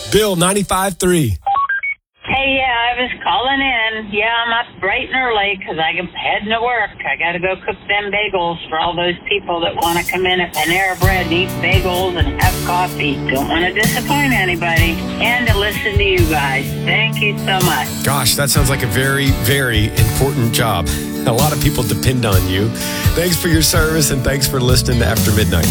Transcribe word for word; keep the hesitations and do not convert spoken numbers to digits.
Bill, ninety-five three. Hey, yeah, I was calling in. Yeah, I'm up bright and early because I'm heading to work. I got to go cook them bagels for all those people that want to come in at Panera Bread and eat bagels and have coffee. Don't want to disappoint anybody. And to listen to you guys. Thank you so much. Gosh, that sounds like a very, very important job. A lot of people depend on you. Thanks for your service and thanks for listening to After Midnight.